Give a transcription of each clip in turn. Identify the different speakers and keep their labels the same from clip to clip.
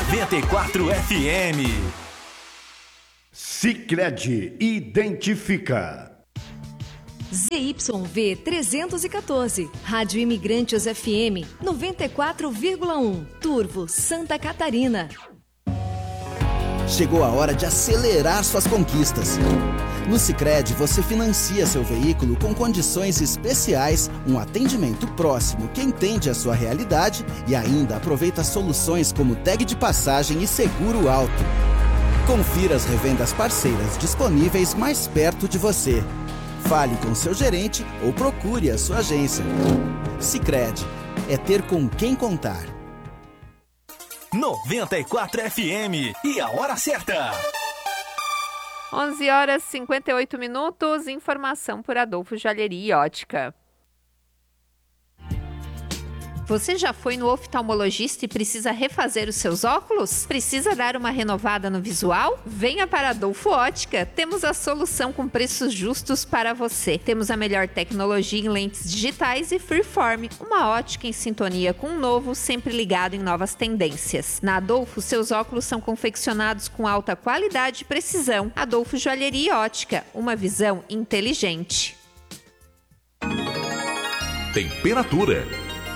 Speaker 1: 94 FM.
Speaker 2: Sicredi identifica.
Speaker 3: ZYV 314, Rádio Imigrantes FM 94,1, Turvo, Santa Catarina.
Speaker 4: Chegou a hora de acelerar suas conquistas. No Sicredi você financia seu veículo com condições especiais, um atendimento próximo que entende a sua realidade e ainda aproveita soluções como tag de passagem e seguro alto. Confira as revendas parceiras disponíveis mais perto de você. Fale com seu gerente ou procure a sua agência. Sicredi, é ter com quem contar.
Speaker 1: 94 FM e a hora certa.
Speaker 5: 11 horas e 58 minutos, informação por Adolfo Joalheria e Ótica. Você já foi no oftalmologista e precisa refazer os seus óculos? Precisa dar uma renovada no visual? Venha para Adolfo Ótica. Temos a solução com preços justos para você. Temos a melhor tecnologia em lentes digitais e Freeform, uma ótica em sintonia com o novo, sempre ligado em novas tendências. Na Adolfo, seus óculos são confeccionados com alta qualidade e precisão. Adolfo Joalheria e Ótica, uma visão inteligente.
Speaker 1: Temperatura.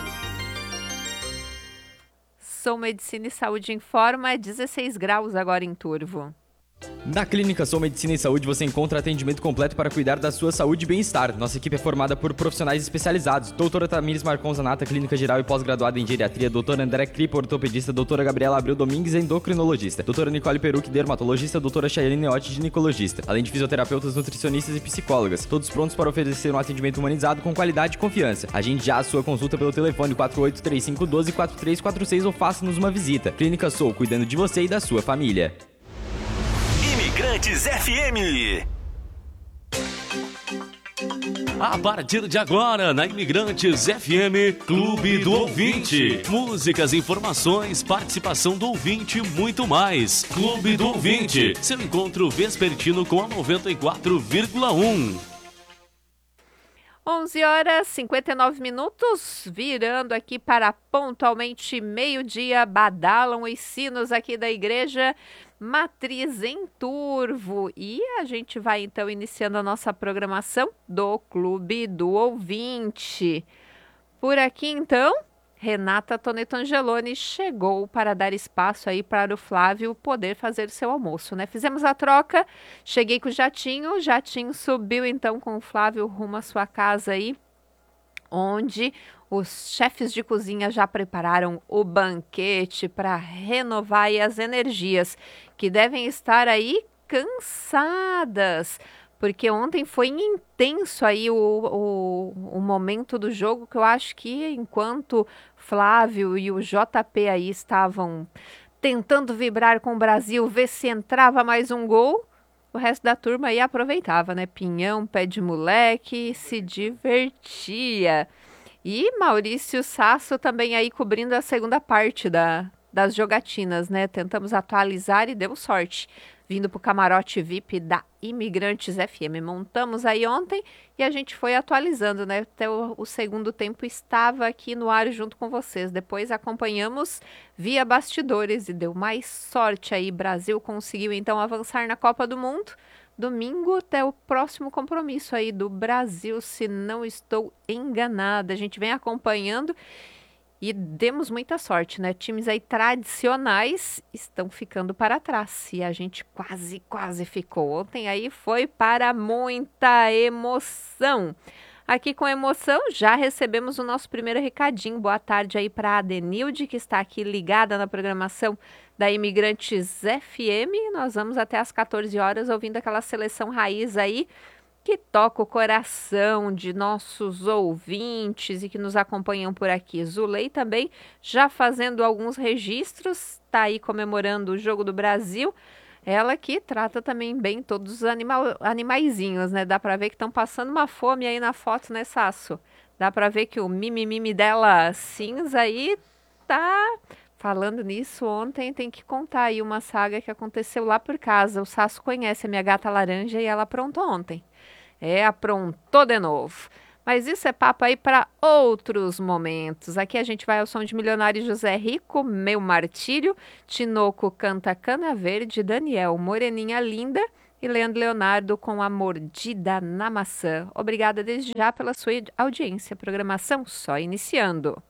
Speaker 5: Sou Medicina e Saúde informa, 16 graus agora em Turvo.
Speaker 6: Na Clínica Sou Medicina e Saúde você encontra atendimento completo para cuidar da sua saúde e bem-estar. Nossa equipe é formada por profissionais especializados. Doutora Tamires Marcon Zanata, Clínica Geral e Pós-Graduada em Geriatria. Doutora André Kripo, Ortopedista. Doutora Gabriela Abreu Domingues, Endocrinologista. Doutora Nicole Perucchi, Dermatologista. Doutora Chayane Neotti, Ginecologista. Além de fisioterapeutas, nutricionistas e psicólogas. Todos prontos para oferecer um atendimento humanizado com qualidade e confiança. Agende já a sua consulta pelo telefone 4835124346 ou faça-nos uma visita. Clínica Sou, cuidando de você e da sua família.
Speaker 1: Imigrantes FM.
Speaker 7: A partir de agora, na Imigrantes FM, Clube do Ouvinte. Músicas, informações, participação do ouvinte e muito mais. Clube do Ouvinte, seu encontro vespertino com a 94,1.
Speaker 5: 11 horas e 59 minutos, virando aqui para pontualmente meio-dia, badalam os sinos aqui da Igreja Matriz em Turvo. E a gente vai então iniciando a nossa programação do Clube do Ouvinte. Por aqui então, Renata Toneto Angeloni chegou para dar espaço aí para o Flávio poder fazer o seu almoço, né? Fizemos a troca, cheguei com o Jatinho subiu então com o Flávio rumo à sua casa aí, onde os chefes de cozinha já prepararam o banquete para renovar aí as energias, que devem estar aí cansadas, porque ontem foi intenso aí o momento do jogo, que eu acho que enquanto Flávio e o JP aí estavam tentando vibrar com o Brasil, ver se entrava mais um gol, o resto da turma aí aproveitava, né? Pinhão, pé de moleque, se divertia. E Maurício Sasso também aí cobrindo a segunda parte das jogatinas, né? Tentamos atualizar e deu sorte. Vindo para o camarote VIP da Imigrantes FM. Montamos aí ontem e a gente foi atualizando, né? Até o segundo tempo estava aqui no ar junto com vocês. Depois acompanhamos via bastidores e deu mais sorte aí. Brasil conseguiu então avançar na Copa do Mundo. Domingo até o próximo compromisso aí do Brasil, se não estou enganada. A gente vem acompanhando e demos muita sorte, né? Times aí tradicionais estão ficando para trás e a gente quase ficou. Ontem aí foi para muita emoção. Aqui com emoção já recebemos o nosso primeiro recadinho. Boa tarde aí para a Adenilde, que está aqui ligada na programação da Imigrantes FM. Nós vamos até às 14 horas ouvindo aquela seleção raiz aí, que toca o coração de nossos ouvintes e que nos acompanham por aqui. Zulei também já fazendo alguns registros, está aí comemorando o Jogo do Brasil. Ela que trata também bem todos os animaizinhos, né? Dá para ver que estão passando uma fome aí na foto, né, Sasso? Dá para ver que o mimimi dela cinza aí tá... Falando nisso, ontem tem que contar aí uma saga que aconteceu lá por casa. O Sasso conhece a minha gata laranja e ela aprontou ontem. Aprontou de novo. Mas isso é papo aí para outros momentos. Aqui a gente vai ao som de Milionário José Rico, Meu Martírio, Tinoco canta Cana Verde, Daniel, Moreninha Linda e Leandro Leonardo com A Mordida na Maçã. Obrigada desde já pela sua audiência. Programação só iniciando.